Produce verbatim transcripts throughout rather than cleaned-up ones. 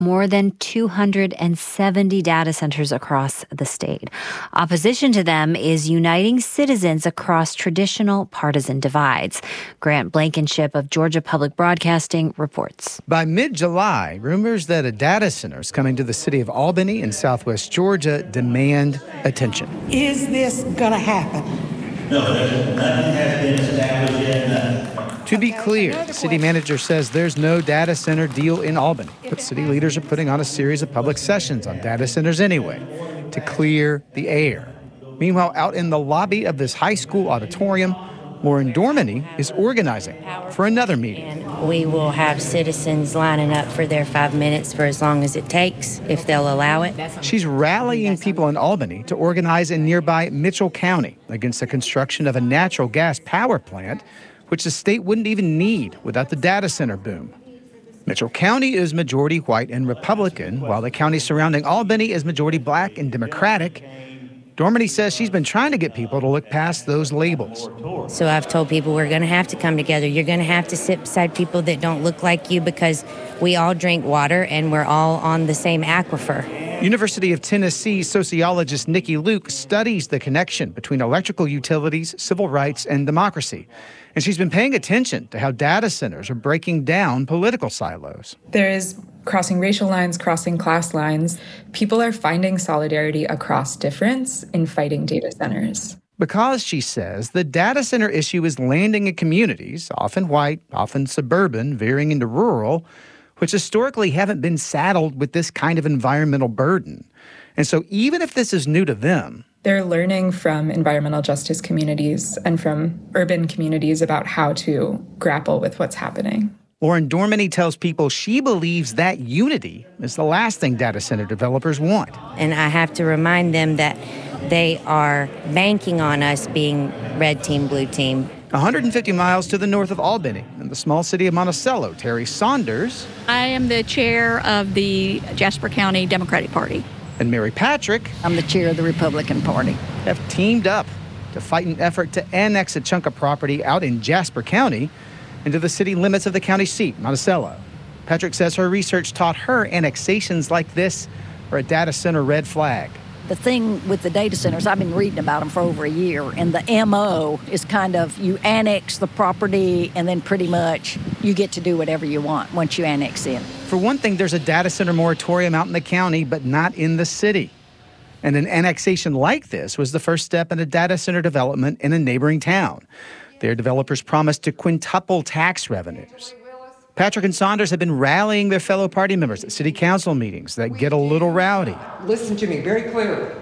more than two hundred seventy data centers across the state. Opposition to them is uniting citizens across traditional partisan divides. Grant Blankenship of Georgia Public Broadcasting reports. By mid-July, rumors that a data center is coming to the city of Albany in southwest Georgia demand attention. Is this going to happen? No, nothing has been established yet. To be clear, the city manager says there's no data center deal in Albany, but city leaders are putting on a series of public sessions on data centers anyway to clear the air. Meanwhile, out in the lobby of this high school auditorium, Lauren Dorminey is organizing for another meeting. And we will have citizens lining up for their five minutes for as long as it takes, if they'll allow it. She's rallying people in Albany to organize in nearby Mitchell County against the construction of a natural gas power plant, which the state wouldn't even need without the data center boom. Mitchell County is majority white and Republican, while the county surrounding Albany is majority black and Democratic. Dorminey says she's been trying to get people to look past those labels. So I've told people we're going to have to come together. You're going to have to sit beside people that don't look like you because we all drink water and we're all on the same aquifer. University of Tennessee sociologist Nikki Luke studies the connection between electrical utilities, civil rights, and democracy. And she's been paying attention to how data centers are breaking down political silos. There is crossing racial lines, crossing class lines. People are finding solidarity across difference in fighting data centers. Because, she says, the data center issue is landing in communities, often white, often suburban, veering into rural, which historically haven't been saddled with this kind of environmental burden. And so even if this is new to them, they're learning from environmental justice communities and from urban communities about how to grapple with what's happening. Lauren Dorminey tells people she believes that unity is the last thing data center developers want. And I have to remind them that they are banking on us being red team, blue team. one hundred fifty miles to the north of Albany, in the small city of Monticello, Terry Saunders. I am the chair of the Jasper County Democratic Party. And Mary Patrick. I'm the chair of the Republican Party. Have teamed up to fight an effort to annex a chunk of property out in Jasper County into the city limits of the county seat, Monticello. Patrick says her research taught her annexations like this are a data center red flag. The thing with the data centers, I've been reading about them for over a year, and the M O is kind of you annex the property and then pretty much you get to do whatever you want once you annex in. For one thing, there's a data center moratorium out in the county, but not in the city. And an annexation like this was the first step in a data center development in a neighboring town. Their developers promised to quintuple tax revenues. Patrick and Saunders have been rallying their fellow party members at city council meetings that get a little rowdy. Listen to me very clearly.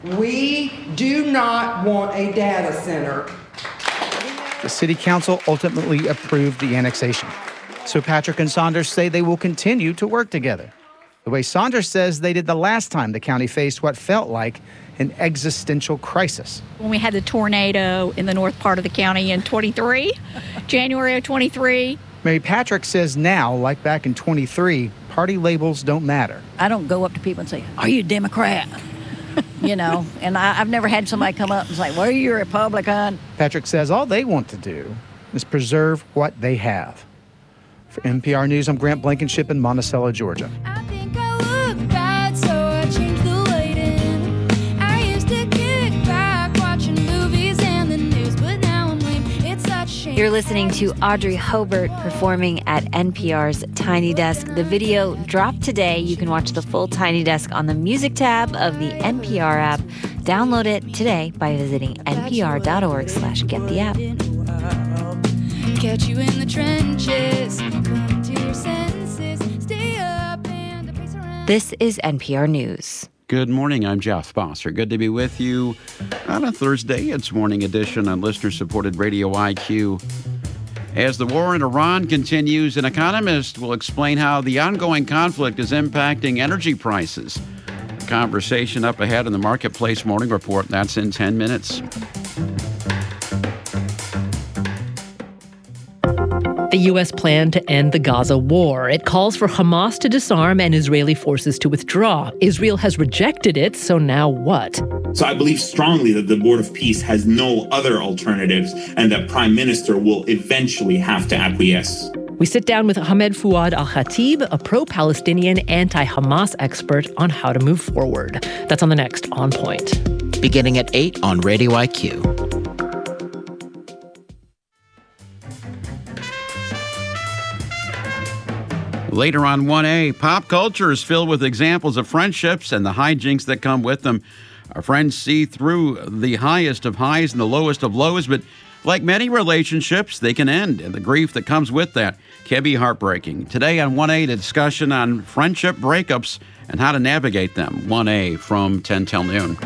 We do not want a data center. The city council ultimately approved the annexation. So Patrick and Saunders say they will continue to work together, the way Saunders says they did the last time the county faced what felt like an existential crisis. When we had the tornado in the north part of the county in twenty-three, January of twenty-three. Mary Patrick says now, like back in twenty-three, party labels don't matter. I don't go up to people and say, are you a Democrat? You know, and I, I've never had somebody come up and say, well, are you a Republican? Patrick says all they want to do is preserve what they have. For N P R News, I'm Grant Blankenship in Monticello, Georgia. I think I look bad, so I changed the lighting. I used to kick back watching movies and the news, but now I'm lame. It's such a shame. You're listening to Audrey Hobart performing at N P R's Tiny Desk. The video dropped today. You can watch the full Tiny Desk on the music tab of the N P R app. Download it today by visiting npr.org slash get the app. Catch you in the trenches. Come to your senses. Stay up and pace around. This is N P R News. Good morning. I'm Jeff Bosser. Good to be with you on a Thursday. It's Morning Edition on listener-supported Radio I Q. As the war in Iran continues, an economist will explain how the ongoing conflict is impacting energy prices. A conversation up ahead in the Marketplace Morning Report. That's in ten minutes. The U S plan to end the Gaza war. It calls for Hamas to disarm and Israeli forces to withdraw. Israel has rejected it, so now what? So I believe strongly that the Board of Peace has no other alternatives and that Prime Minister will eventually have to acquiesce. We sit down with Ahmed Fouad Al-Khatib, a pro-Palestinian anti-Hamas expert, on how to move forward. That's on the next On Point. Beginning at eight on Radio I Q. Later on one A, pop culture is filled with examples of friendships and the hijinks that come with them. Our friends see through the highest of highs and the lowest of lows, but like many relationships, they can end, and the grief that comes with that can be heartbreaking. Today on one A, the discussion on friendship breakups and how to navigate them. one A from ten till noon.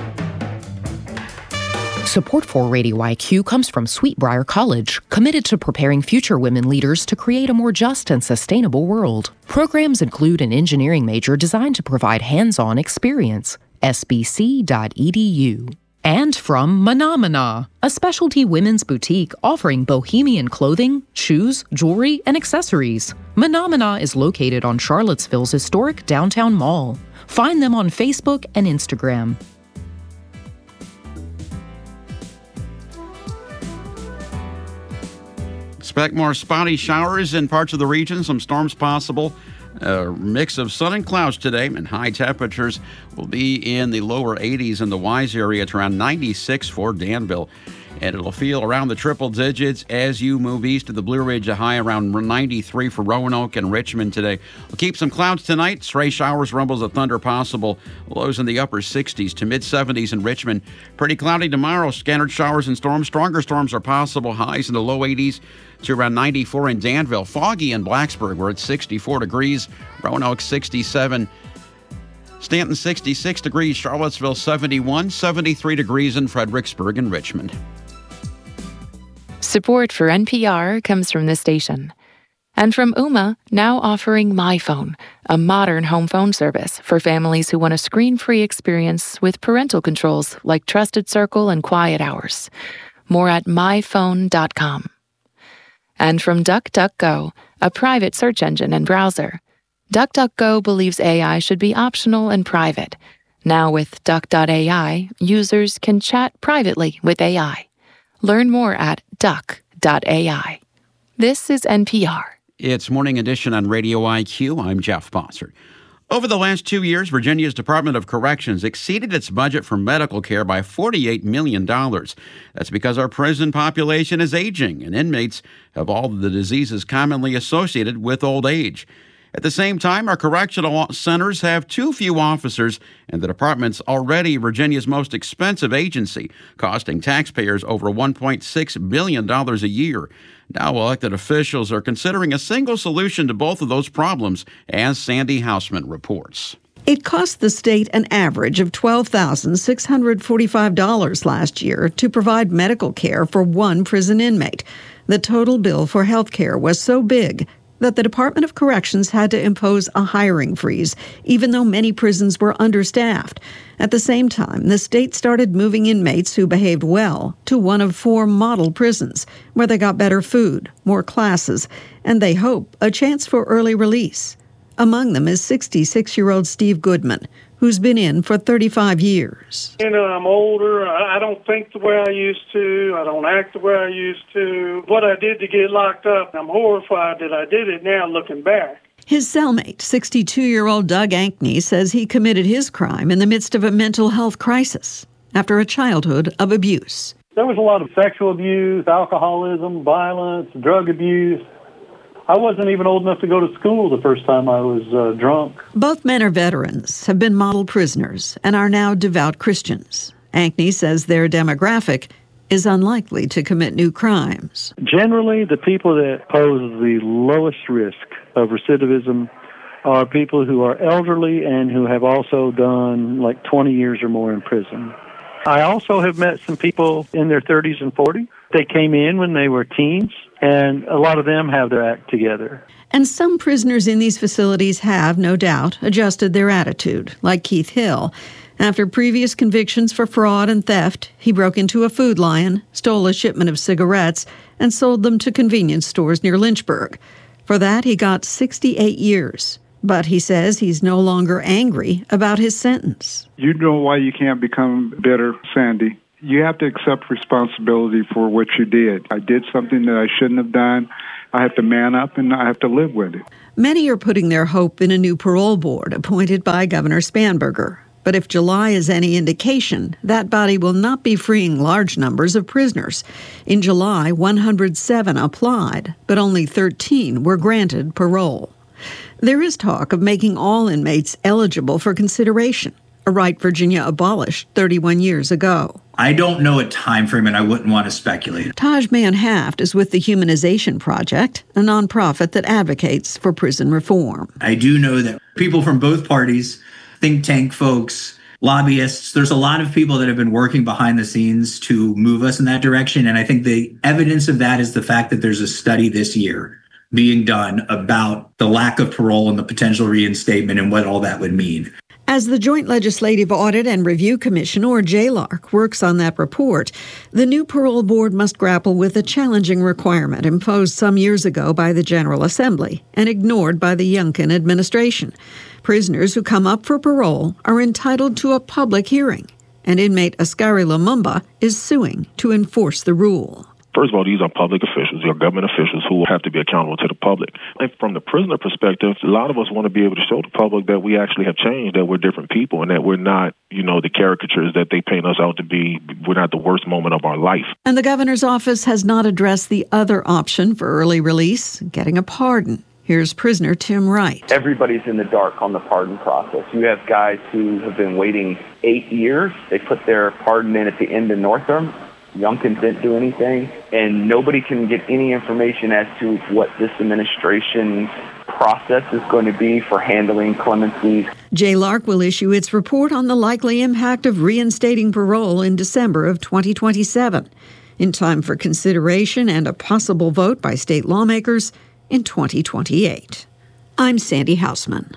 Support for Radio I Q comes from Sweetbriar College, committed to preparing future women leaders to create a more just and sustainable world. Programs include an engineering major designed to provide hands-on experience. S B C dot E D U. And from Menomina, a specialty women's boutique offering bohemian clothing, shoes, jewelry, and accessories. Menomina is located on Charlottesville's historic downtown mall. Find them on Facebook and Instagram. Expect more spotty showers in parts of the region, some storms possible. A mix of sun and clouds today, and high temperatures will be in the lower eighties in the Wise area. It's around ninety-six for Danville. And it'll feel around the triple digits as you move east of the Blue Ridge, a high around ninety-three for Roanoke and Richmond today. We'll keep some clouds tonight. Stray showers, rumbles of thunder possible. Lows in the upper sixties to mid seventies in Richmond. Pretty cloudy tomorrow. Scattered showers and storms. Stronger storms are possible. Highs in the low eighties to around ninety-four in Danville. Foggy in Blacksburg. We're at sixty-four degrees. Roanoke sixty-seven. Stanton sixty-six degrees. Charlottesville seventy-one. seventy-three degrees in Fredericksburg and Richmond. Support for N P R comes from this station. And from Ooma, now offering MyPhone, a modern home phone service for families who want a screen-free experience with parental controls like Trusted Circle and Quiet Hours. More at my phone dot com. And from DuckDuckGo, a private search engine and browser. DuckDuckGo believes A I should be optional and private. Now with Duck dot A I, users can chat privately with A I. Learn more at duck dot A I. This is N P R. It's Morning Edition on Radio I Q. I'm Jeff Bossert. Over the last two years, Virginia's Department of Corrections exceeded its budget for medical care by forty-eight million dollars. That's because our prison population is aging, and inmates have all the diseases commonly associated with old age. At the same time, our correctional centers have too few officers, and the department's already Virginia's most expensive agency, costing taxpayers over one point six billion dollars a year. Now elected officials are considering a single solution to both of those problems, as Sandy Hausman reports. It cost the state an average of twelve thousand six hundred forty-five dollars last year to provide medical care for one prison inmate. The total bill for health care was so big that the Department of Corrections had to impose a hiring freeze, even though many prisons were understaffed. At the same time, the state started moving inmates who behaved well to one of four model prisons, where they got better food, more classes, and they hope a chance for early release. Among them is sixty-six-year-old Steve Goodman, who's been in for thirty-five years. You know, I'm older. I don't think the way I used to. I don't act the way I used to. What I did to get locked up, I'm horrified that I did it now looking back. His cellmate, sixty-two-year-old Doug Ankney, says he committed his crime in the midst of a mental health crisis after a childhood of abuse. There was a lot of sexual abuse, alcoholism, violence, drug abuse. I wasn't even old enough to go to school the first time I was uh, drunk. Both men are veterans, have been model prisoners, and are now devout Christians. Ankney says their demographic is unlikely to commit new crimes. Generally, the people that pose the lowest risk of recidivism are people who are elderly and who have also done like twenty years or more in prison. I also have met some people in their thirties and forties. They came in when they were teens, and a lot of them have their act together. And some prisoners in these facilities have, no doubt, adjusted their attitude, like Keith Hill. After previous convictions for fraud and theft, he broke into a Food Lion, stole a shipment of cigarettes, and sold them to convenience stores near Lynchburg. For that, he got sixty-eight years. But he says he's no longer angry about his sentence. You know why you can't become bitter, Sandy. You have to accept responsibility for what you did. I did something that I shouldn't have done, I have to man up and I have to live with it. Many are putting their hope in a new parole board appointed by Governor Spanberger. But if July is any indication, that body will not be freeing large numbers of prisoners. In July, one hundred seven applied, but only thirteen were granted parole. There is talk of making all inmates eligible for consideration, a right Virginia abolished thirty-one years ago. I don't know a time frame, and I wouldn't want to speculate. Taj Manhaft is with the Humanization Project, a nonprofit that advocates for prison reform. I do know that people from both parties, think tank folks, lobbyists, there's a lot of people that have been working behind the scenes to move us in that direction. And I think the evidence of that is the fact that there's a study this year being done about the lack of parole and the potential reinstatement and what all that would mean. As the Joint Legislative Audit and Review Commission, or J L A R C, works on that report, the new parole board must grapple with a challenging requirement imposed some years ago by the General Assembly and ignored by the Youngkin administration. Prisoners who come up for parole are entitled to a public hearing, and inmate Askari Lumumba is suing to enforce the rule. First of all, these are public officials, they are government officials who have to be accountable to the public. And from the prisoner perspective, a lot of us want to be able to show the public that we actually have changed, that we're different people, and that we're not, you know, the caricatures that they paint us out to be. We're not the worst moment of our life. And the governor's office has not addressed the other option for early release, getting a pardon. Here's prisoner Tim Wright. Everybody's in the dark on the pardon process. You have guys who have been waiting eight years. They put their pardon in at the end of Northam. Youngkin didn't do anything, and nobody can get any information as to what this administration's process is going to be for handling clemencies. J L A R C will issue its report on the likely impact of reinstating parole in December of twenty twenty-seven, in time for consideration and a possible vote by state lawmakers in twenty twenty-eight. I'm Sandy Hausman.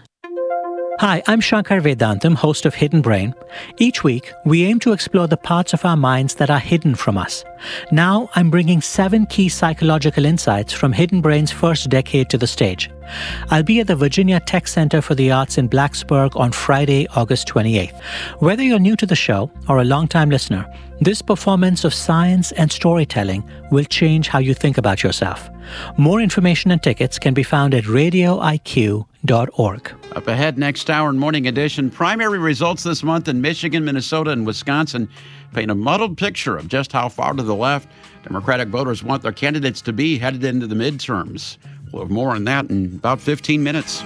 Hi, I'm Shankar Vedantam, host of Hidden Brain. Each week, we aim to explore the parts of our minds that are hidden from us. Now, I'm bringing seven key psychological insights from Hidden Brain's first decade to the stage. I'll be at the Virginia Tech Center for the Arts in Blacksburg on Friday, August twenty-eighth. Whether you're new to the show or a longtime listener, this performance of science and storytelling will change how you think about yourself. More information and tickets can be found at radio I Q dot org. Up ahead next hour in Morning Edition, primary results this month in Michigan, Minnesota, and Wisconsin paint a muddled picture of just how far to the left Democratic voters want their candidates to be headed into the midterms. We'll have more on that in about fifteen minutes.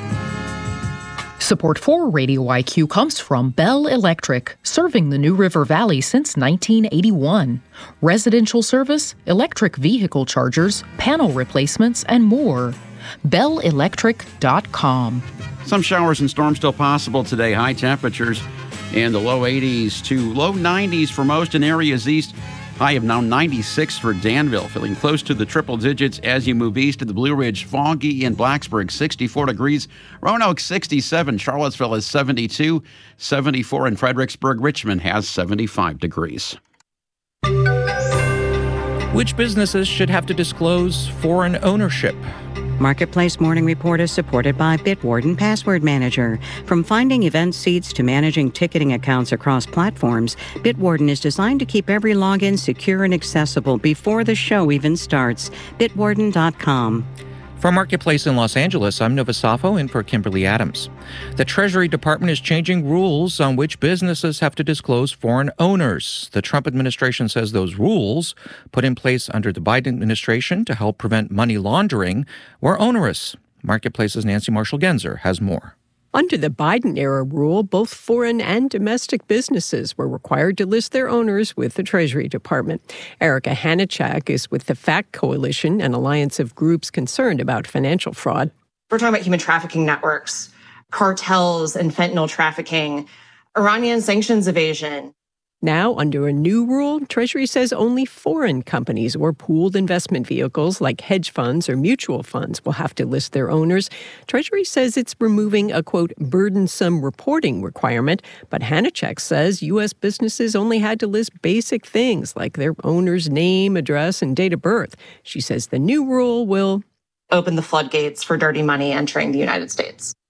Support for Radio I Q comes from Bell Electric, serving the New River Valley since nineteen eighty-one. Residential service, electric vehicle chargers, panel replacements, and more. bell electric dot com. Some showers and storms still possible today. High temperatures in the low eighties to low nineties for most in areas east. High of now ninety-six for Danville, feeling close to the triple digits as you move east to the Blue Ridge. Foggy in Blacksburg, sixty-four degrees. Roanoke, sixty-seven. Charlottesville is seventy-two. seventy-four in Fredericksburg. Richmond has seventy-five degrees. Which businesses should have to disclose foreign ownership? Marketplace Morning Report is supported by Bitwarden Password Manager. From finding event seats to managing ticketing accounts across platforms, Bitwarden is designed to keep every login secure and accessible before the show even starts. bitwarden dot com. From Marketplace in Los Angeles, I'm Nova Safo in for Kimberly Adams. The Treasury Department is changing rules on which businesses have to disclose foreign owners. The Trump administration says those rules, put in place under the Biden administration to help prevent money laundering, were onerous. Marketplace's Nancy Marshall-Genzer has more. Under the Biden-era rule, both foreign and domestic businesses were required to list their owners with the Treasury Department. Erica Hanachak is with the FACT Coalition, an alliance of groups concerned about financial fraud. We're talking about human trafficking networks, cartels and fentanyl trafficking, Iranian sanctions evasion. Now, under a new rule, Treasury says only foreign companies or pooled investment vehicles like hedge funds or mutual funds will have to list their owners. Treasury says it's removing a, quote, burdensome reporting requirement, but Hanachek says U S businesses only had to list basic things like their owner's name, address, and date of birth. She says the new rule will open the floodgates for dirty money entering the United States.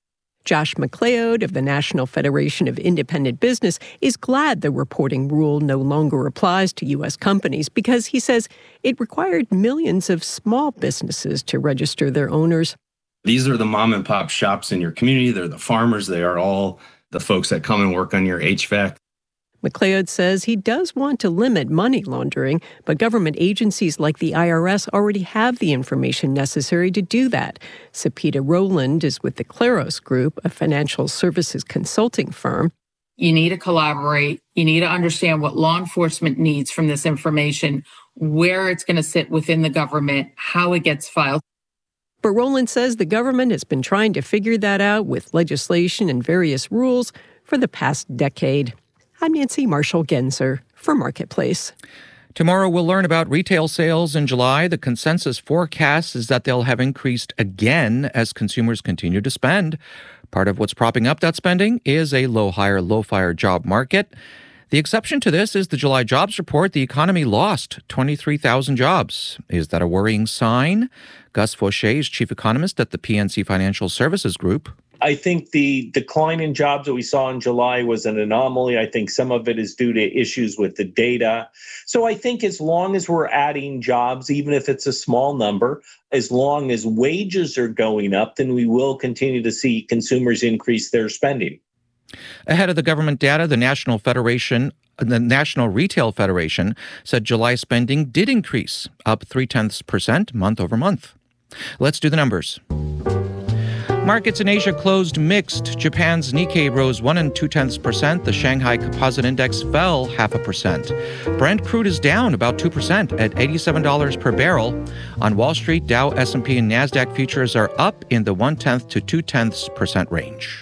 Josh McLeod of the National Federation of Independent Business is glad the reporting rule no longer applies to U S companies because he says it required millions of small businesses to register their owners. These are the mom and pop shops in your community. They're the farmers. They are all the folks that come and work on your H V A C. McLeod says he does want to limit money laundering, but government agencies like the I R S already have the information necessary to do that. Sapita Rowland is with the Claros Group, a financial services consulting firm. You need to collaborate. You need to understand what law enforcement needs from this information, where it's going to sit within the government, how it gets filed. But Rowland says the government has been trying to figure that out with legislation and various rules for the past decade. I'm Nancy Marshall-Genzer for Marketplace. Tomorrow we'll learn about retail sales in July. The consensus forecast is that they'll have increased again as consumers continue to spend. Part of what's propping up that spending is a low-hire, low-fire job market. The exception to this is the July jobs report. The economy lost twenty-three thousand jobs. Is that a worrying sign? Gus Fauché is chief economist at the P N C Financial Services Group. I think the decline in jobs that we saw in July was an anomaly. I think some of it is due to issues with the data. So I think as long as we're adding jobs, even if it's a small number, as long as wages are going up, then we will continue to see consumers increase their spending. Ahead of the government data, the National Federation, the National Retail Federation said July spending did increase, up three-tenths percent month over month. Let's do the numbers. Markets in Asia closed mixed. Japan's Nikkei rose one and two-tenths percent. The Shanghai Composite Index fell half a percent. Brent crude is down about two percent at eighty-seven dollars per barrel. On Wall Street, Dow, S and P, and NASDAQ futures are up in the one-tenth to two-tenths percent range.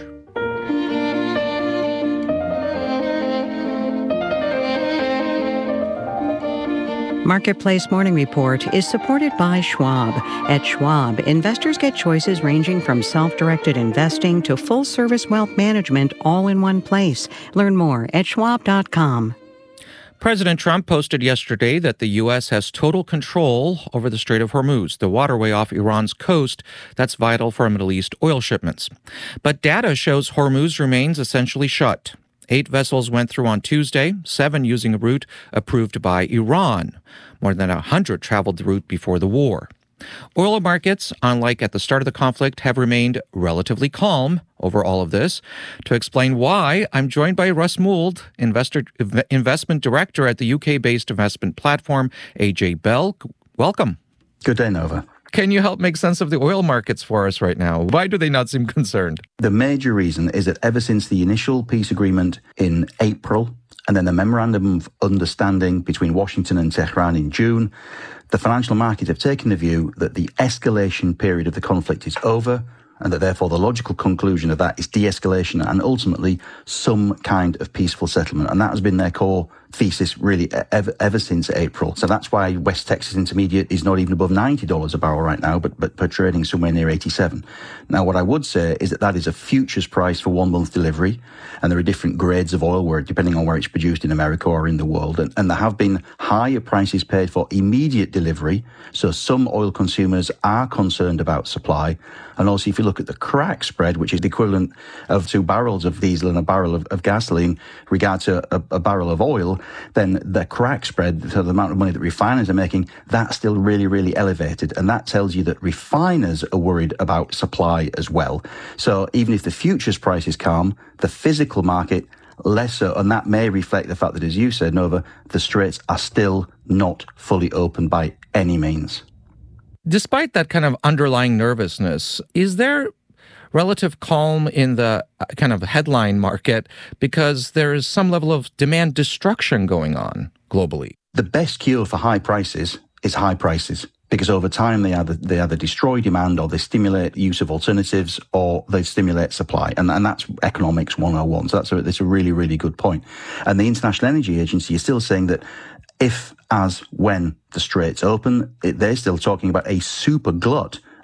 Marketplace Morning Report is supported by Schwab. At Schwab, investors get choices ranging from self-directed investing to full-service wealth management all in one place. Learn more at schwab dot com. President Trump posted yesterday that the U S has total control over the Strait of Hormuz, the waterway off Iran's coast that's vital for Middle East oil shipments. But data shows Hormuz remains essentially shut. Eight vessels went through on Tuesday, seven using a route approved by Iran. More than one hundred traveled the route before the war. Oil markets, unlike at the start of the conflict, have remained relatively calm over all of this. To explain why, I'm joined by Russ Mould, investor, investment director at the U K-based investment platform A J Bell. Welcome. Good day, Nova. Can you help make sense of the oil markets for us right now? Why do they not seem concerned? The major reason is that ever since the initial peace agreement in April and then the memorandum of understanding between Washington and Tehran in June, the financial markets have taken the view that the escalation period of the conflict is over and that therefore the logical conclusion of that is de-escalation and ultimately some kind of peaceful settlement. And that has been their core thesis really ever, ever since April. So that's why West Texas Intermediate is not even above ninety dollars a barrel right now, but, but per trading somewhere near eighty-seven. Now, what I would say is that that is a futures price for one month delivery. And there are different grades of oil where, depending on where it's produced in America or in the world. And, and there have been higher prices paid for immediate delivery. So some oil consumers are concerned about supply. And also, if you look at the crack spread, which is the equivalent of two barrels of diesel and a barrel of, of gasoline, regard to a, a barrel of oil, then the crack spread, so the amount of money that refiners are making, that's still really, really elevated. And that tells you that refiners are worried about supply as well. So even if the futures price is calm, the physical market less so, and that may reflect the fact that, as you said, Nova, the straits are still not fully open by any means. Despite that kind of underlying nervousness, is there relative calm in the kind of headline market because there is some level of demand destruction going on globally? The best cure for high prices is high prices, because over time they either, they either destroy demand or they stimulate use of alternatives or they stimulate supply. And, and that's economics one oh one. So that's a, that's a really, really good point. And the International Energy Agency is still saying that if, as, when the straits open, it, they're still talking about a super glut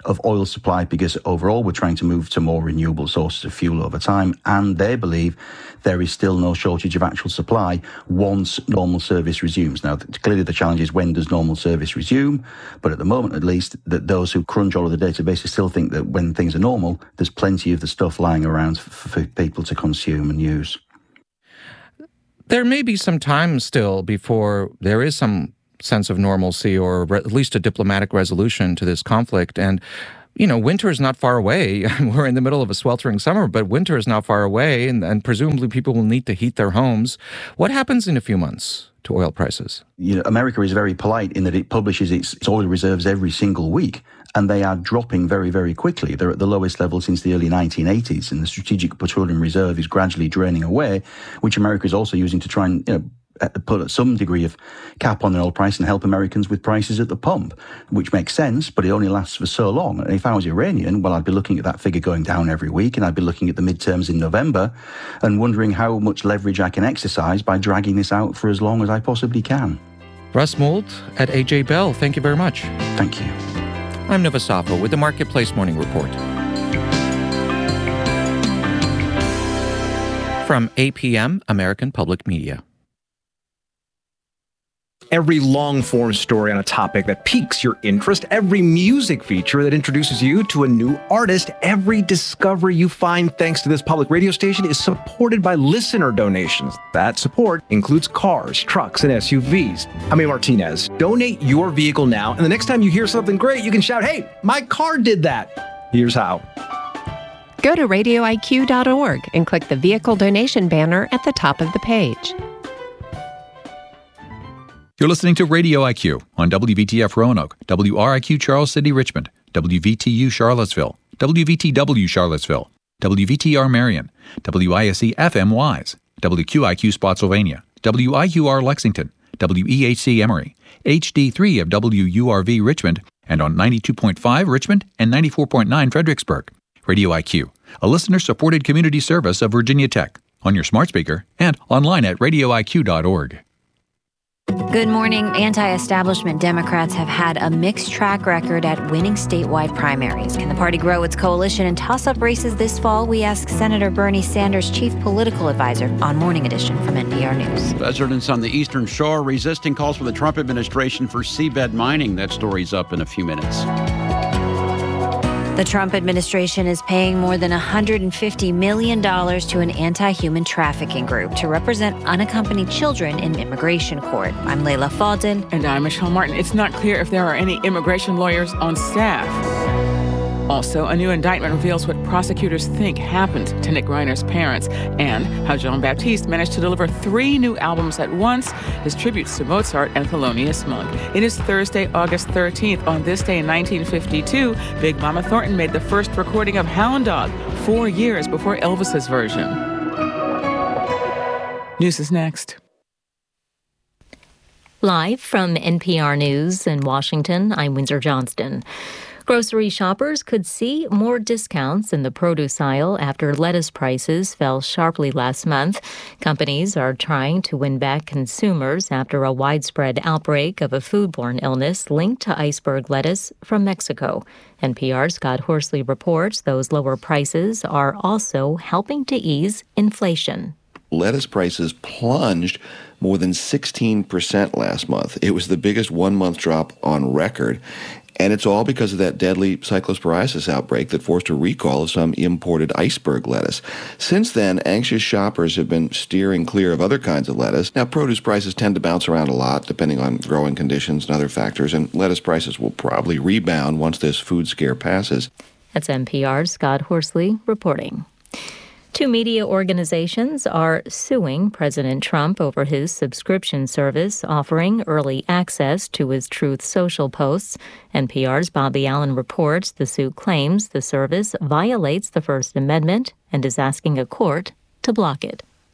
of oil supply because overall we're trying to move to more renewable sources of fuel over time. And they believe there is still no shortage of actual supply once normal service resumes. Now, clearly the challenge is when does normal service resume? But at the moment, at least, that those who crunch all of the databases still think that when things are normal, there's plenty of the stuff lying around for, for people to consume and use. There may be some time still before there is some sense of normalcy or re- at least a diplomatic resolution to this conflict. And, you know, winter is not far away. We're in the middle of a sweltering summer, but winter is not far away, and, and presumably people will need to heat their homes. What happens in a few months to oil prices? You know, America is very polite in that it publishes its, its oil reserves every single week, and they are dropping very, very quickly. They're at the lowest level since the early nineteen eighties, and the Strategic Petroleum Reserve is gradually draining away, which America is also using to try and, you know, put some degree of cap on the oil price and help Americans with prices at the pump, which makes sense, but it only lasts for so long. And if I was Iranian, well, I'd be looking at that figure going down every week, and I'd be looking at the midterms in November and wondering how much leverage I can exercise by dragging this out for as long as I possibly can. Russ Mould at A J Bell, thank you very much. Thank you. I'm Nova Safo with the Marketplace Morning Report. From A P M, American Public Media. Every long-form story on a topic that piques your interest, every music feature that introduces you to a new artist, every discovery you find thanks to this public radio station is supported by listener donations. That support includes cars, trucks, and S U Vs. I'm A. Martinez. Donate your vehicle now, and the next time you hear something great, you can shout, "Hey, my car did that." Here's how. Go to radio I Q dot org and click the vehicle donation banner at the top of the page. You're listening to Radio I Q on W V T F Roanoke, W R I Q Charles City Richmond, W V T U Charlottesville, W V T W Charlottesville, W V T R Marion, W I S E F M Wise, W Q I Q Spotsylvania, W I Q R Lexington, W E H C Emory, H D three of W U R V Richmond, and on ninety-two point five Richmond and ninety-four point nine Fredericksburg. Radio I Q, a listener-supported community service of Virginia Tech, on your smart speaker and online at radio I Q dot org. Good morning. Anti-establishment Democrats have had a mixed track record at winning statewide primaries. Can the party grow its coalition in toss-up races this fall? We ask Senator Bernie Sanders' chief political advisor on Morning Edition from N P R News. Residents on the Eastern Shore resisting calls from the Trump administration for seabed mining. That story's up in a few minutes. The Trump administration is paying more than one hundred fifty million dollars to an anti-human trafficking group to represent unaccompanied children in immigration court. I'm Layla Faldin. And I'm Michelle Martin. It's not clear if there are any immigration lawyers on staff. Also, a new indictment reveals what prosecutors think happened to Nick Reiner's parents and how Jean-Baptiste managed to deliver three new albums at once, his tributes to Mozart and Thelonious Monk. It is Thursday, August thirteenth. On this day in nineteen fifty-two, Big Mama Thornton made the first recording of Hound Dog, four years before Elvis's version. News is next. Live from N P R News in Washington, I'm Windsor Johnston. Grocery shoppers could see more discounts in the produce aisle after lettuce prices fell sharply last month. Companies are trying to win back consumers after a widespread outbreak of a foodborne illness linked to iceberg lettuce from Mexico. N P R's Scott Horsley reports those lower prices are also helping to ease inflation. Lettuce prices plunged more than sixteen percent last month. It was the biggest one-month drop on record. And it's all because of that deadly cyclosporiasis outbreak that forced a recall of some imported iceberg lettuce. Since then, anxious shoppers have been steering clear of other kinds of lettuce. Now, produce prices tend to bounce around a lot, depending on growing conditions and other factors, and lettuce prices will probably rebound once this food scare passes. That's N P R's Scott Horsley reporting. Two media organizations are suing President Trump over his subscription service offering early access to his Truth Social posts. N P R's Bobby Allen reports the suit claims the service violates the First Amendment and is asking a court to block it.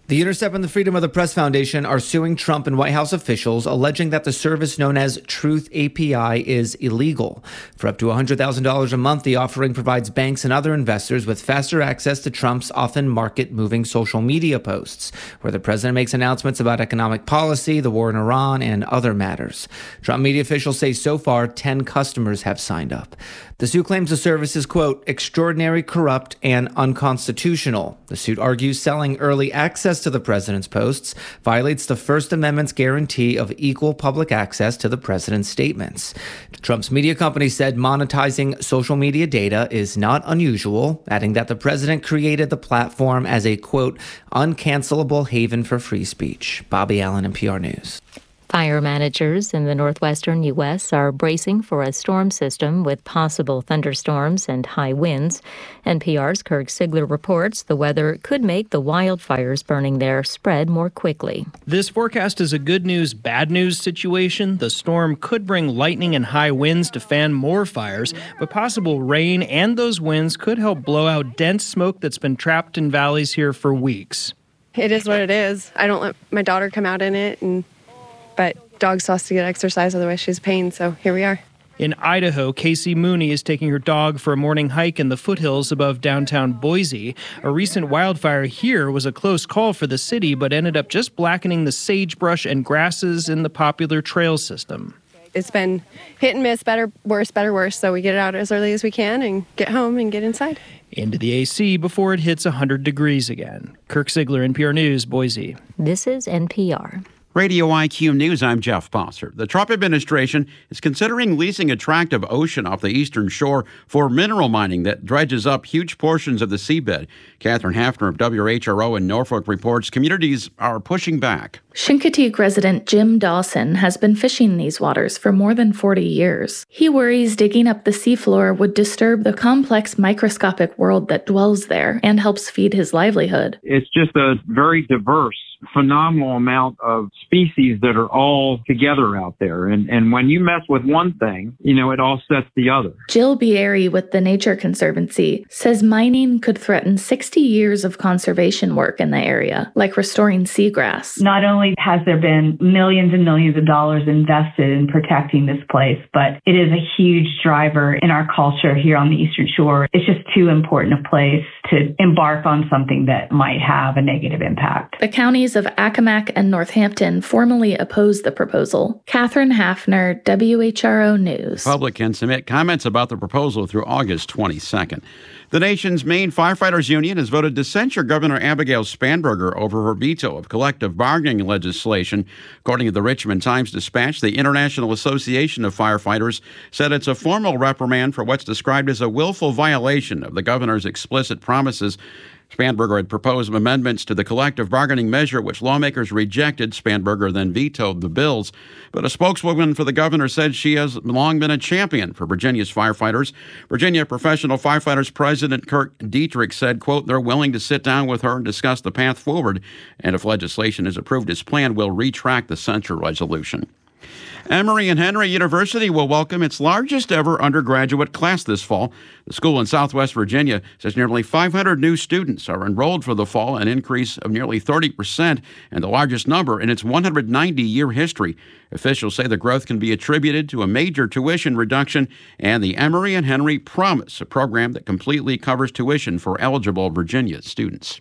The Intercept and the Freedom of the Press Foundation are suing Trump and White House officials, alleging that the service known as Truth A P I is illegal. For up to one hundred thousand dollars a month, the offering provides banks and other investors with faster access to Trump's often market-moving social media posts, where the president makes announcements about economic policy, the war in Iran, and other matters. Trump media officials say so far ten customers have signed up. The suit claims the service is, quote, extraordinary, corrupt, and unconstitutional. The suit argues selling early access to the president's posts violates the First Amendment's guarantee of equal public access to the president's statements. Trump's media company said monetizing social media data is not unusual, adding that the president created the platform as a, quote, uncancelable haven for free speech. Bobby Allen, N P R News. Fire managers in the northwestern U S are bracing for a storm system with possible thunderstorms and high winds. N P R's Kirk Sigler reports the weather could make the wildfires burning there spread more quickly. This forecast is a good news, bad news situation. The storm could bring lightning and high winds to fan more fires, but possible rain and those winds could help blow out dense smoke that's been trapped in valleys here for weeks. It is what it is. I don't let my daughter come out in it, and but dog still has to get exercise, otherwise she's pain, so here we are. In Idaho, Casey Mooney is taking her dog for a morning hike in the foothills above downtown Boise. A recent wildfire here was a close call for the city, but ended up just blackening the sagebrush and grasses in the popular trail system. It's been hit and miss, better, worse, better, worse, so we get it out as early as we can and get home and get inside. Into the A C before it hits one hundred degrees again. Kirk Sigler, N P R News, Boise. This is N P R. Radio I Q News, I'm Jeff Bosser. The Trump administration is considering leasing a tract of ocean off the eastern shore for mineral mining that dredges up huge portions of the seabed. Catherine Hafner of W H R O in Norfolk reports communities are pushing back. Chincoteague resident Jim Dawson has been fishing these waters for more than forty years. He worries digging up the seafloor would disturb the complex microscopic world that dwells there and helps feed his livelihood. It's just a very diverse, phenomenal amount of species that are all together out there. And and when you mess with one thing, you know, it all sets the other. Jill Bieri with the Nature Conservancy says mining could threaten sixty years of conservation work in the area, like restoring seagrass. Not only has there been millions and millions of dollars invested in protecting this place, but it is a huge driver in our culture here on the Eastern Shore. It's just too important a place to embark on something that might have a negative impact. The counties of Accomack and Northampton formally opposed the proposal. Catherine Hafner, W H R O News. Public can submit comments about the proposal through August twenty-second. The nation's main firefighters union has voted to censure Governor Abigail Spanberger over her veto of collective bargaining legislation. According to the Richmond Times-Dispatch, the International Association of Firefighters said it's a formal reprimand for what's described as a willful violation of the governor's explicit promises. Spanberger had proposed amendments to the collective bargaining measure, which lawmakers rejected. Spanberger then vetoed the bills. But a spokeswoman for the governor said she has long been a champion for Virginia's firefighters. Virginia Professional Firefighters President Kirk Dietrich said, quote, they're willing to sit down with her and discuss the path forward. And if legislation is approved as planned, we'll retract the censure resolution. Emory and Henry University will welcome its largest ever undergraduate class this fall. The school in Southwest Virginia says nearly five hundred new students are enrolled for the fall, an increase of nearly thirty percent, and the largest number in its one hundred ninety year history. Officials say the growth can be attributed to a major tuition reduction and the Emory and Henry Promise, a program that completely covers tuition for eligible Virginia students.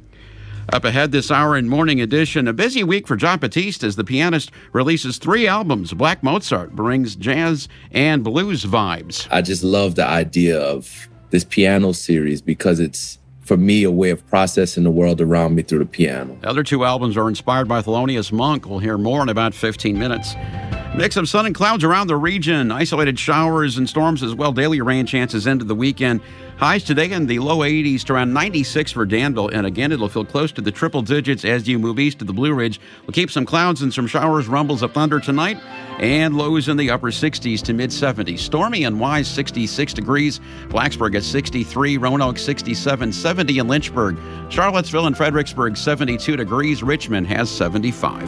Up ahead this hour in Morning Edition, a busy week for Jon Batiste as the pianist releases three albums. Black Mozart brings jazz and blues vibes. I just love the idea of this piano series because it's, for me, a way of processing the world around me through the piano. The other two albums are inspired by Thelonious Monk. We'll hear more in about fifteen minutes. Mix of sun and clouds around the region. Isolated showers and storms as well. Daily rain chances into the weekend. Highs today in the low eighties to around ninety-six for Danville. And again, it'll feel close to the triple digits as you move east to the Blue Ridge. We'll keep some clouds and some showers, rumbles of thunder tonight. And lows in the upper sixties to mid seventies. Stormy and Wise, sixty-six degrees. Blacksburg at sixty-three. Roanoke, sixty-seven. seventy in Lynchburg. Charlottesville and Fredericksburg, seventy-two degrees. Richmond has seventy-five.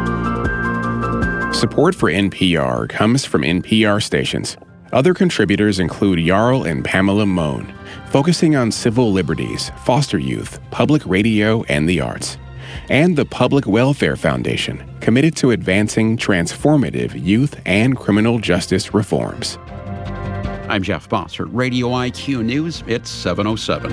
Support for N P R comes from N P R stations. Other contributors include Jarl and Pamela Mohn, focusing on civil liberties, foster youth, public radio, and the arts. and the Public Welfare Foundation, committed to advancing transformative youth and criminal justice reforms. I'm Jeff Bossert, Radio I Q News. It's seven oh seven.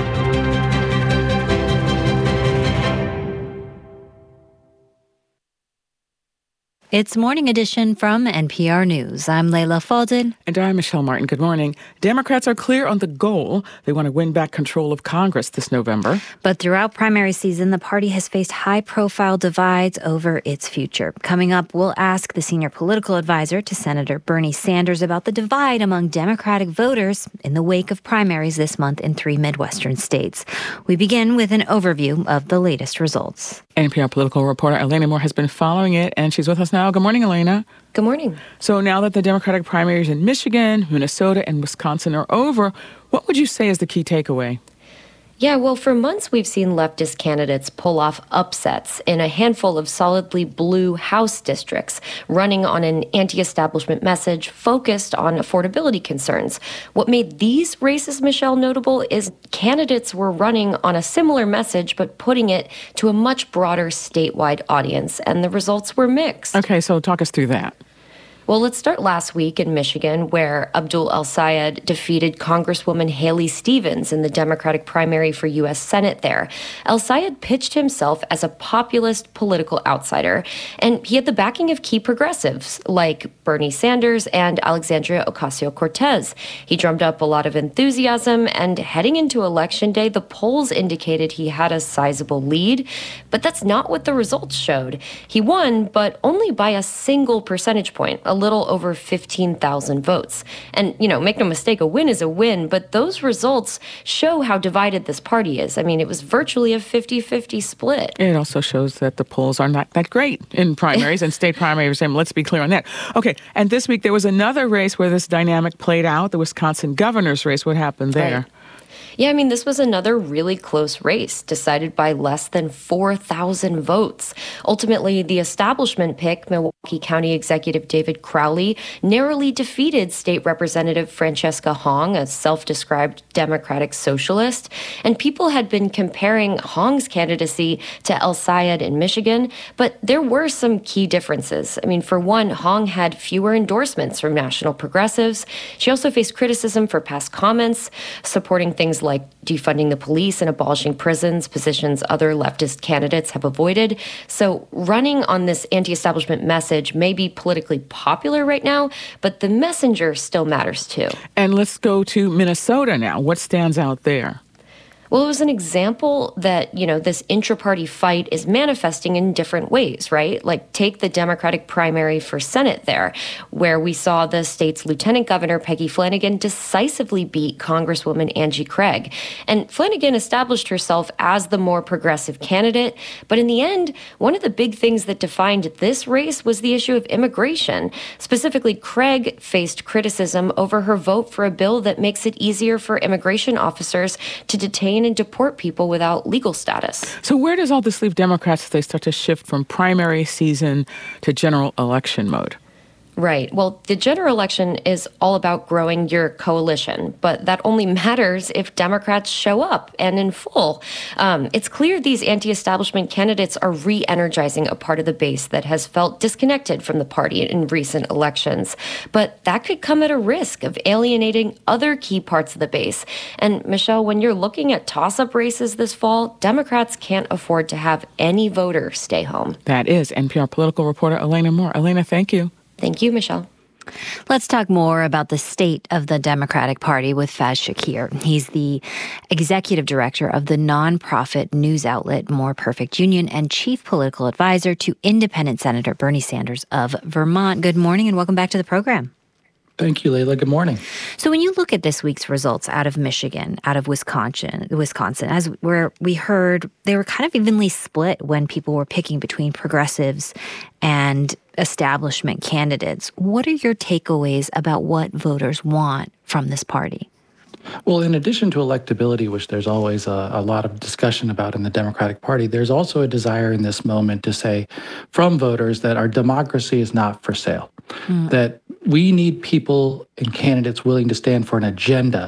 It's Morning Edition from N P R News. I'm Layla Faldin. And I'm Michelle Martin. Good morning. Democrats are clear on the goal. They want to win back control of Congress this November. But throughout primary season, the party has faced high-profile divides over its future. Coming up, we'll ask the senior political advisor to Senator Bernie Sanders about the divide among Democratic voters in the wake of primaries this month in three Midwestern states. We begin with an overview of the latest results. N P R political reporter Elena Moore has been following it, and she's with us now. Good morning, Elena. Good morning. So now that the Democratic primaries in Michigan, Minnesota, and Wisconsin are over, what would you say is the key takeaway? Yeah, well, for months we've seen leftist candidates pull off upsets in a handful of solidly blue House districts, running on an anti-establishment message focused on affordability concerns. What made these races, Michelle, notable is candidates were running on a similar message, but putting it to a much broader statewide audience, and the results were mixed. Okay, so talk us through that. Well, let's start last week in Michigan, where Abdul El-Sayed defeated Congresswoman Haley Stevens in the Democratic primary for U S Senate there. El-Sayed pitched himself as a populist political outsider, and he had the backing of key progressives like Bernie Sanders and Alexandria Ocasio-Cortez. He drummed up a lot of enthusiasm, and heading into Election Day, the polls indicated he had a sizable lead, but that's not what the results showed. He won, but only by a single percentage point, a little over fifteen thousand votes. And, you know, make no mistake, a win is a win, but those results show how divided this party is. I mean, it was virtually a fifty-fifty split. It also shows that the polls are not that great in primaries and state primaries, and let's be clear on that. Okay, and this week there was another race where this dynamic played out, the Wisconsin governor's race. What happened there? Right. Yeah, I mean, this was another really close race, decided by less than four thousand votes. Ultimately, the establishment pick, Milwaukee County Executive David Crowley, narrowly defeated State Representative Francesca Hong, a self-described Democratic socialist. And people had been comparing Hong's candidacy to El-Sayed in Michigan, but there were some key differences. I mean, for one, Hong had fewer endorsements from national progressives. She also faced criticism for past comments, supporting things like defunding the police and abolishing prisons, positions other leftist candidates have avoided. So running on this anti-establishment message may be politically popular right now, but the messenger still matters too. And let's go to Minnesota now. What stands out there? Well, it was an example that, you know, this intra-party fight is manifesting in different ways, right? Like, take the Democratic primary for Senate there, where we saw the state's Lieutenant Governor Peggy Flanagan decisively beat Congresswoman Angie Craig. And Flanagan established herself as the more progressive candidate. But in the end, one of the big things that defined this race was the issue of immigration. Specifically, Craig faced criticism over her vote for a bill that makes it easier for immigration officers to detain and deport people without legal status. So where does all this leave Democrats as they start to shift from primary season to general election mode? Right. Well, the general election is all about growing your coalition, but that only matters if Democrats show up and in full. Um, it's clear these anti-establishment candidates are re-energizing a part of the base that has felt disconnected from the party in recent elections. But that could come at a risk of alienating other key parts of the base. And Michelle, when you're looking at toss-up races this fall, Democrats can't afford to have any voter stay home. That is N P R political reporter Elena Moore. Elena, thank you. Thank you, Michelle. Let's talk more about the state of the Democratic Party with Faz Shakir. He's the executive director of the nonprofit news outlet More Perfect Union and chief political advisor to independent Senator Bernie Sanders of Vermont. Good morning and welcome back to the program. Thank you, Layla. Good morning. So when you look at this week's results out of Michigan, out of Wisconsin, Wisconsin, as where we heard, they were kind of evenly split when people were picking between progressives and establishment candidates. What are your takeaways about what voters want from this party? Well, in addition to electability, which there's always a, a lot of discussion about in the Democratic Party, there's also a desire in this moment to say from voters that our democracy is not for sale, mm. that we need people and candidates willing to stand for an agenda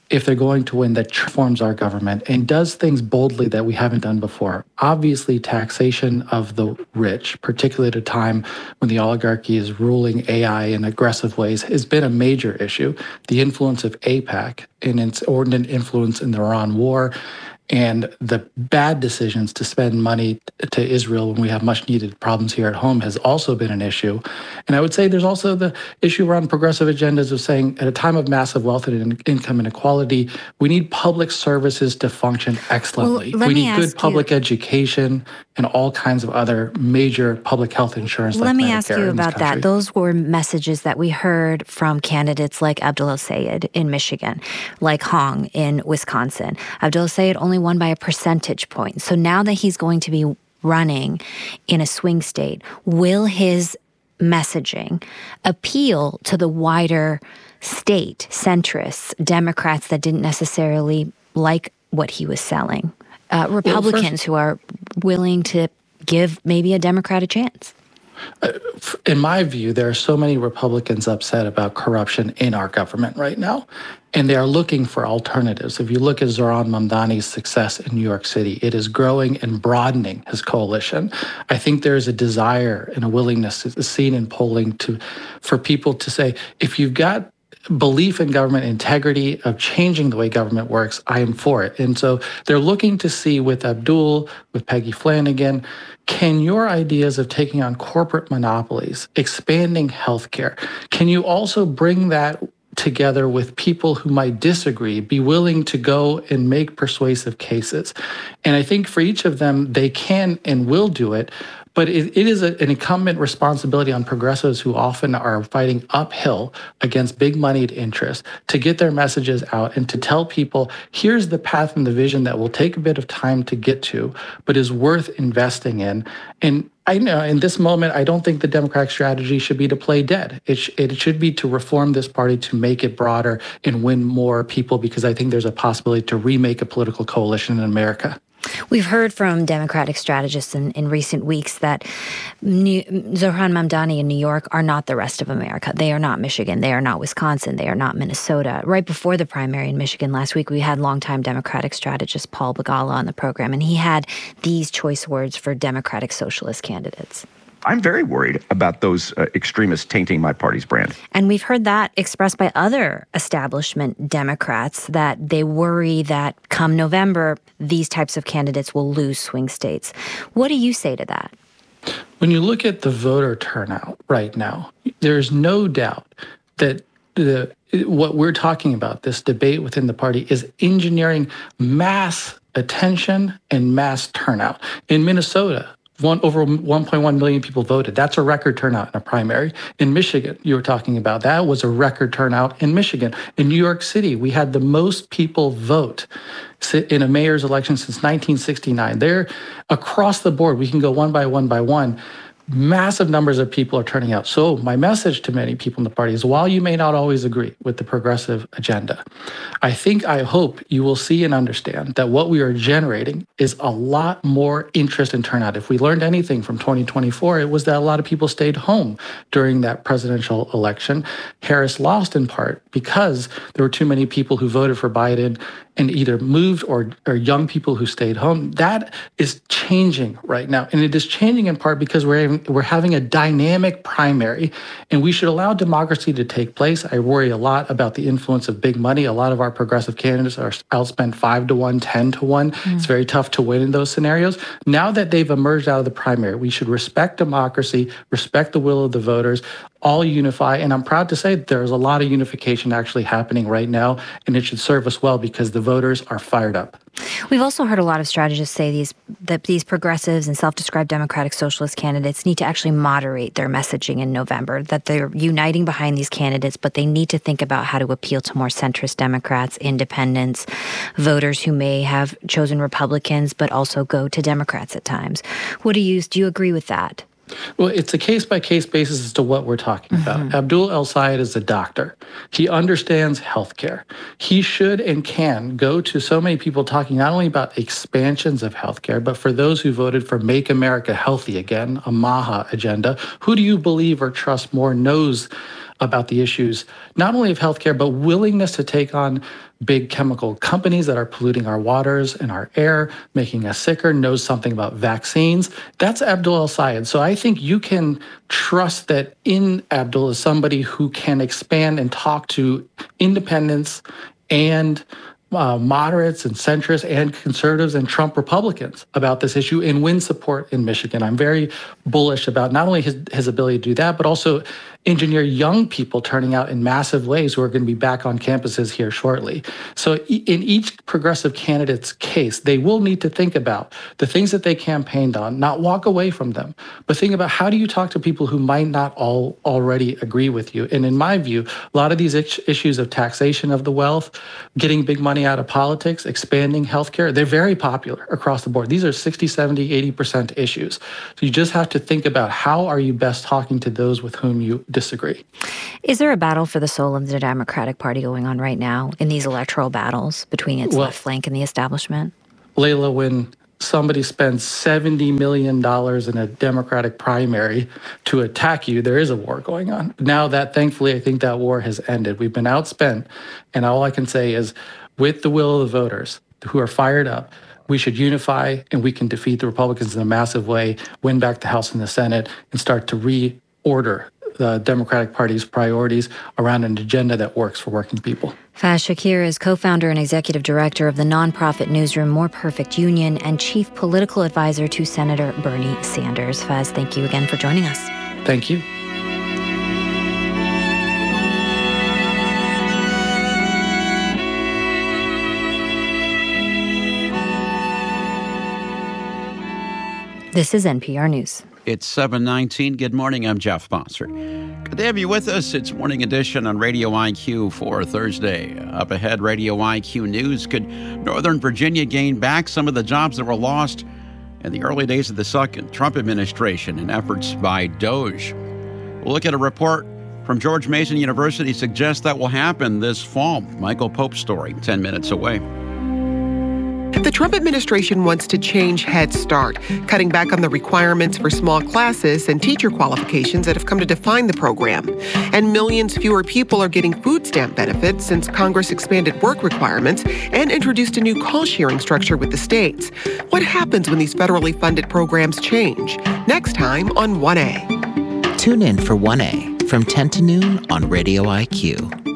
if they're going to win, that transforms our government and does things boldly that we haven't done before. Obviously, taxation of the rich, particularly at a time when the oligarchy is ruling A I in aggressive ways, has been a major issue. The influence of AIPAC and its inordinate influence in the Iran war, and the bad decisions to spend money to Israel when we have much needed problems here at home has also been an issue. And I would say there's also the issue around progressive agendas of saying at a time of massive wealth and income inequality, we need public services to function excellently. Well, we need good you, public education and all kinds of other major public health insurance. Let like me Medicare ask you about that. Those were messages that we heard from candidates like Abdul El-Sayed in Michigan, like Hong in Wisconsin. Abdul El-Sayed only won by a percentage point. So now that he's going to be running in a swing state, will his messaging appeal to the wider state, centrists, Democrats that didn't necessarily like what he was selling, uh, Republicans well, first, who are willing to give maybe a Democrat a chance? In my view, there are so many Republicans upset about corruption in our government right now, and they are looking for alternatives. If you look at Zohran Mamdani's success in New York City, it is growing and broadening his coalition. I think there is a desire and a willingness, seen in polling, to for people to say, if you've got belief in government integrity, of changing the way government works, I am for it. And so they're looking to see with Abdul, with Peggy Flanagan, can your ideas of taking on corporate monopolies, expanding healthcare, can you also bring that together with people who might disagree, be willing to go and make persuasive cases? And I think for each of them, they can and will do it. But it, it is a, an incumbent responsibility on progressives who often are fighting uphill against big moneyed interests to get their messages out and to tell people, here's the path and the vision that will take a bit of time to get to, but is worth investing in. And I know in this moment, I don't think the Democratic strategy should be to play dead. It, sh- it should be to reform this party, to make it broader and win more people, because I think there's a possibility to remake a political coalition in America. We've heard from Democratic strategists in, in recent weeks that New, Zohran Mamdani in New York are not the rest of America. They are not Michigan. They are not Wisconsin. They are not Minnesota. Right before the primary in Michigan last week, we had longtime Democratic strategist Paul Begala on the program, and he had these choice words for Democratic socialist candidates. I'm very worried about those uh, extremists tainting my party's brand. And we've heard that expressed by other establishment Democrats, that they worry that come November, these types of candidates will lose swing states. What do you say to that? When you look at the voter turnout right now, there's no doubt that the what we're talking about, this debate within the party, is engineering mass attention and mass turnout. In Minnesota, One, over one point one million people voted. That's a record turnout in a primary. In Michigan, you were talking about, that was a record turnout in Michigan. In New York City, we had the most people vote in a mayor's election since nineteen sixty-nine. They're across the board. We can go one by one by one. Massive numbers of people are turning out. So my message to many people in the party is, while you may not always agree with the progressive agenda, I think, I hope you will see and understand that what we are generating is a lot more interest and turnout. If we learned anything from twenty twenty-four, it was that a lot of people stayed home during that presidential election. Harris lost in part because there were too many people who voted for Biden and either moved or, or young people who stayed home. That is changing right now. And it is changing in part because we're having, we're having a dynamic primary, and we should allow democracy to take place. I worry a lot about the influence of big money. A lot of our progressive candidates are outspent five to one, ten to one. Mm. It's very tough to win in those scenarios. Now that they've emerged out of the primary, we should respect democracy, respect the will of the voters, all unify. And I'm proud to say that there's a lot of unification actually happening right now, and it should serve us well because the voters are fired up. We've also heard a lot of strategists say these that these progressives and self-described Democratic Socialist candidates need to actually moderate their messaging in November, that they're uniting behind these candidates, but they need to think about how to appeal to more centrist Democrats, independents, voters who may have chosen Republicans, but also go to Democrats at times. What do you, do you agree with that? Well, it's a case-by-case basis as to what we're talking mm-hmm. about. Abdul El-Sayed is a doctor. He understands healthcare. He should and can go to so many people talking not only about expansions of healthcare, but for those who voted for Make America Healthy Again, a MAHA agenda. Who do you believe or trust more knows about the issues, not only of healthcare, but willingness to take on big chemical companies that are polluting our waters and our air, making us sicker, knows something about vaccines. That's Abdul El-Sayed. So I think you can trust that in Abdul is somebody who can expand and talk to independents and Uh, moderates and centrists and conservatives and Trump Republicans about this issue and win support in Michigan. I'm very bullish about not only his, his ability to do that, but also engineer young people turning out in massive ways who are going to be back on campuses here shortly. So in each progressive candidate's case, they will need to think about the things that they campaigned on, not walk away from them, but think about how do you talk to people who might not all already agree with you. And in my view, a lot of these issues of taxation of the wealth, getting big money out of politics, expanding healthcare, they're very popular across the board. These are sixty, seventy, eighty percent issues. So you just have to think about how are you best talking to those with whom you disagree. Is there a battle for the soul of the Democratic Party going on right now in these electoral battles between its well, left flank and the establishment? Layla, when somebody spends seventy million dollars in a Democratic primary to attack you, there is a war going on. Now that, thankfully, I think that war has ended. We've been outspent. And all I can say is, with the will of the voters who are fired up, we should unify and we can defeat the Republicans in a massive way, win back the House and the Senate, and start to reorder the Democratic Party's priorities around an agenda that works for working people. Faz Shakir is co-founder and executive director of the nonprofit newsroom More Perfect Union and chief political advisor to Senator Bernie Sanders. Faz, thank you again for joining us. Thank you. This is N P R News. It's seven nineteen. Good morning. I'm Jeff Bossert. Good to have you with us. It's Morning Edition on Radio I Q for Thursday. Up ahead, Radio I Q News. Could Northern Virginia gain back some of the jobs that were lost in the early days of the second Trump administration and efforts by DOGE? We'll look at a report from George Mason University suggests that will happen this fall. Michael Pope's story, ten minutes away. The Trump administration wants to change Head Start, cutting back on the requirements for small classes and teacher qualifications that have come to define the program. And millions fewer people are getting food stamp benefits since Congress expanded work requirements and introduced a new call-sharing structure with the states. What happens when these federally funded programs change? Next time on one A. Tune in for one A from ten to noon on Radio I Q.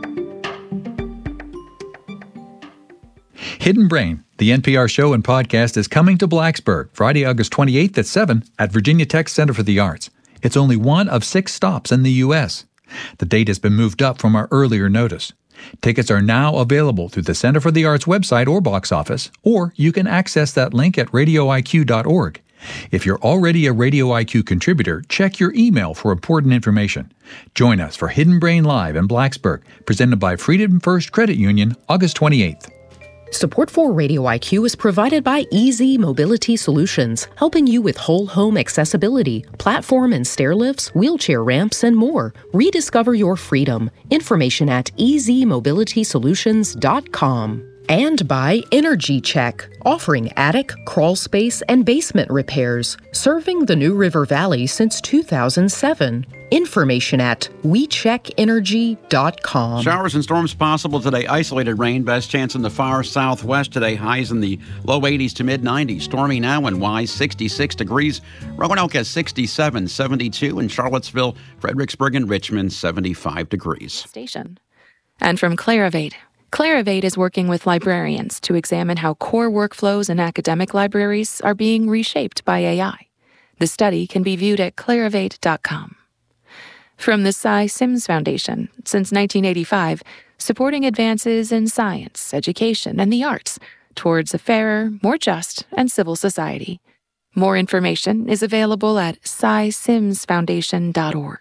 Hidden Brain, the N P R show and podcast, is coming to Blacksburg Friday, August twenty-eighth at seven at Virginia Tech Center for the Arts. It's only one of six stops in the U S. The date has been moved up from our earlier notice. Tickets are now available through the Center for the Arts website or box office, or you can access that link at radio I Q dot org. If you're already a Radio I Q contributor, check your email for important information. Join us for Hidden Brain Live in Blacksburg, presented by Freedom First Credit Union, August twenty-eighth. Support for Radio I Q is provided by Easy Mobility Solutions, helping you with whole home accessibility, platform and stair lifts, wheelchair ramps, and more. Rediscover your freedom. Information at easy mobility solutions dot com. And by Energy Check, offering attic, crawl space, and basement repairs, serving the New River Valley since two thousand seven. Information at we check energy dot com. Showers and storms possible today. Isolated rain. Best chance in the far southwest today. Highs in the low eighties to mid nineties. Stormy now in Wise, sixty-six degrees. Roanoke has sixty-seven, seventy-two. In Charlottesville, Fredericksburg, and Richmond, seventy-five degrees. Station. And from Clarivate. Clarivate is working with librarians to examine how core workflows in academic libraries are being reshaped by A I. The study can be viewed at clarivate dot com. From the Cy Sims Foundation, since nineteen eighty-five, supporting advances in science, education, and the arts towards a fairer, more just, and civil society. More information is available at cy sims foundation dot org.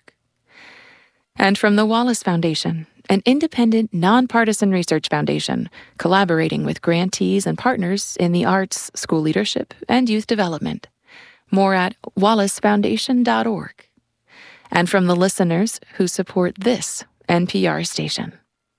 And from the Wallace Foundation, an independent, nonpartisan research foundation collaborating with grantees and partners in the arts, school leadership, and youth development. More at wallace foundation dot org. And from the listeners who support this N P R station.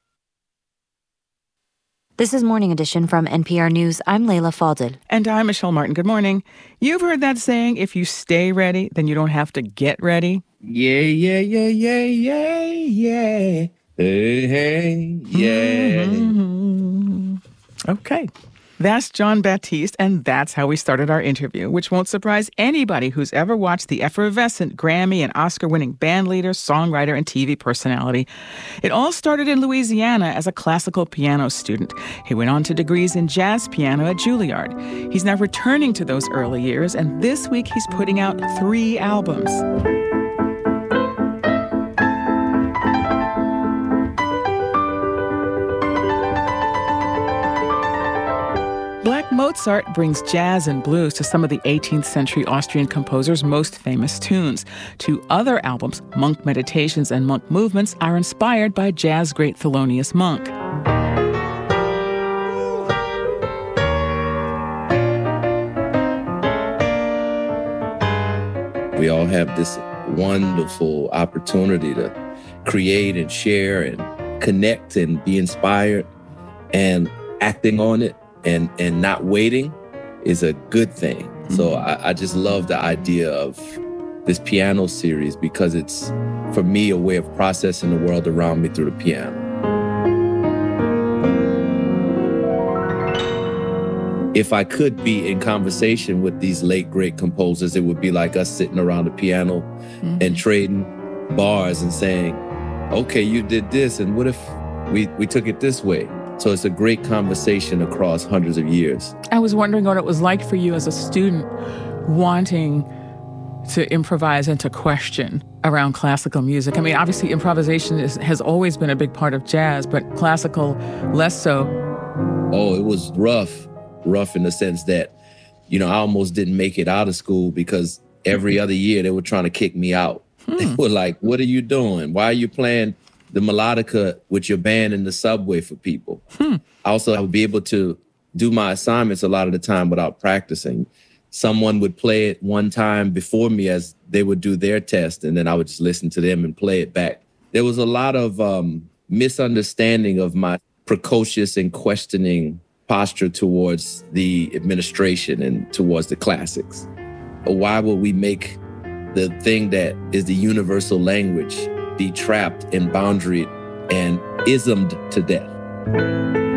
This is Morning Edition from N P R News. I'm Layla Fadel. And I'm Michelle Martin. Good morning. You've heard that saying, if you stay ready, then you don't have to get ready. Yeah, yeah, yeah, yeah, yeah, yeah. Hey, hey, yeah. Mm-hmm. Okay. That's Jon Batiste, and that's how we started our interview, which won't surprise anybody who's ever watched the effervescent Grammy and Oscar-winning bandleader, songwriter, and T V personality. It all started in Louisiana as a classical piano student. He went on to degrees in jazz piano at Juilliard. He's now returning to those early years, and this week he's putting out three albums. Black Mozart brings jazz and blues to some of the eighteenth century Austrian composer's most famous tunes. Two other albums, Monk Meditations and Monk Movements, are inspired by jazz great Thelonious Monk. We all have this wonderful opportunity to create and share and connect and be inspired, and acting on it and and not waiting is a good thing. Mm-hmm. So I, I just love the idea of this piano series because it's, for me, a way of processing the world around me through the piano. If I could be in conversation with these late, great composers, it would be like us sitting around the piano mm-hmm. and trading bars and saying, okay, you did this, and what if we, we took it this way? So it's a great conversation across hundreds of years. I was wondering what it was like for you as a student wanting to improvise and to question around classical music. I mean, obviously improvisation is, has always been a big part of jazz, but classical less so. Oh, it was rough, rough in the sense that, you know, I almost didn't make it out of school because every other year they were trying to kick me out. Hmm. They were like, what are you doing? Why are you playing the melodica with your band in the subway for people? Hmm. Also, I would be able to do my assignments a lot of the time without practicing. Someone would play it one time before me as they would do their test, and then I would just listen to them and play it back. There was a lot of um, misunderstanding of my precocious and questioning posture towards the administration and towards the classics. Why would we make the thing that is the universal language be trapped and boundaried and ismed to death?